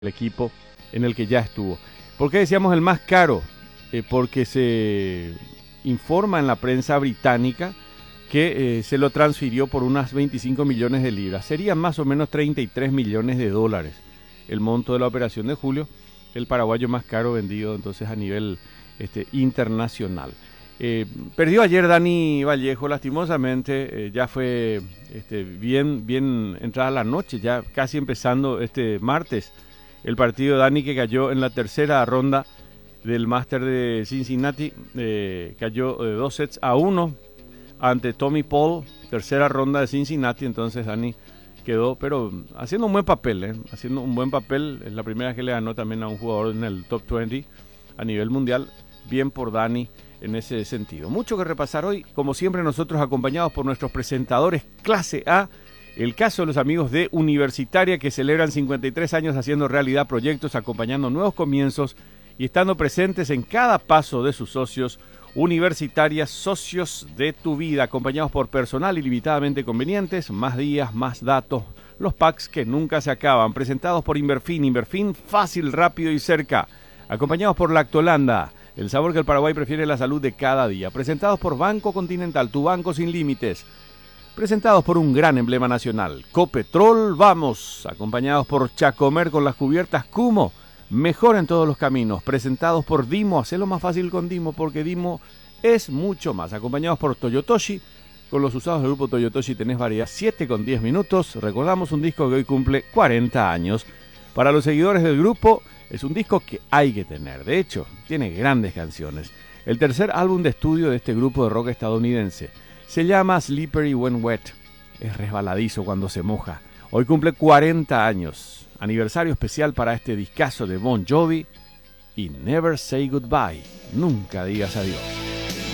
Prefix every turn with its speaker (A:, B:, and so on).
A: el equipo en el que ya estuvo. ¿Por qué decíamos el más caro? Porque se informa en la prensa británica que se lo transfirió por unas 25 millones de libras. Serían más o menos 33 millones de dólares el monto de la operación de Julio, el paraguayo más caro vendido entonces a nivel internacional. Perdió ayer Dani Vallejo, lastimosamente, ya fue bien entrada la noche, ya casi empezando este martes, el partido de Dani, que cayó en la tercera ronda del Máster de Cincinnati, cayó 2-1 ante Tommy Paul, tercera ronda de Cincinnati. Entonces Dani quedó, pero haciendo un buen papel, haciendo un buen papel. Es la primera vez que le ganó también a un jugador en el top 20 a nivel mundial. Bien por Dani en ese sentido. Mucho que repasar hoy, como siempre nosotros acompañados por nuestros presentadores clase A. El caso de los amigos de Universitaria, que celebran 53 años haciendo realidad proyectos, acompañando nuevos comienzos y estando presentes en cada paso de sus socios. Universitaria, socios de tu vida, acompañados por personal ilimitadamente convenientes, más días, más datos, los packs que nunca se acaban, presentados por Inverfin, fácil, rápido y cerca, acompañados por Lactolanda, el sabor que el Paraguay prefiere, la salud de cada día, presentados por Banco Continental, tu banco sin límites, presentados por un gran emblema nacional, Copetrol, vamos, acompañados por Chacomer con las cubiertas Cumo, mejor en todos los caminos, presentados por Dimo, hacelo más fácil con Dimo, porque Dimo es mucho más, acompañados por Toyotoshi, con los usados del grupo Toyotoshi tenés variedad, 7 con 10 minutos, recordamos un disco que hoy cumple 40 años, para los seguidores del grupo es un disco que hay que tener, de hecho, tiene grandes canciones, el tercer álbum de estudio de este grupo de rock estadounidense, se llama Slippery When Wet, es resbaladizo cuando se moja, hoy cumple 40 años, aniversario especial para este discazo de Bon Jovi y Never Say Goodbye, nunca digas adiós.